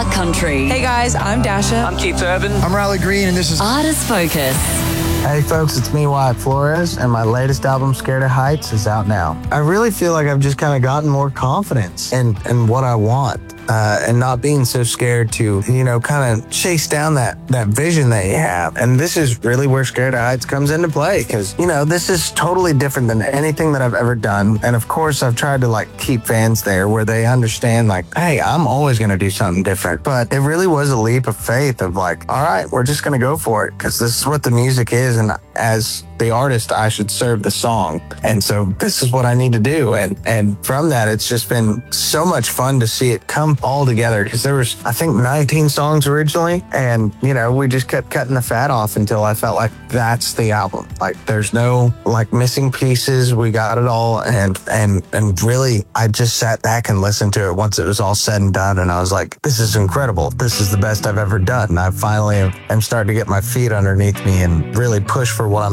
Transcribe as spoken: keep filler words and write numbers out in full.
Country. Hey guys, I'm Dasha. I'm Keith Urban. I'm Riley Green, and this is Artist Focus. Hey folks, it's me, Wyatt Flores, and my latest album, Scared of Heights, is out now. I really feel like I've just kind of gotten more confidence in, in what I want. Uh, and not being so scared to, you know, kind of chase down that, that vision that you have. And this is really where Scared of Heights comes into play because, you know, this is totally different than anything that I've ever done. And of course, I've tried to like keep fans there where they understand like, hey, I'm always going to do something different. But it really was a leap of faith of like, all right, we're just going to go for it because this is what the music is. And as the artist, I should serve the song. And so this is what I need to do. And, and from that, it's just been so much fun to see it come all together because there was, I think, nineteen songs originally. And, you know, we just kept cutting the fat off until I felt like that's the album. Like there's no like missing pieces. We got it all. And, and, and really, I just sat back and listened to it once it was all said and done. And I was like, this is incredible. This is the best I've ever done. And I finally am starting to get my feet underneath me and really push for what I'm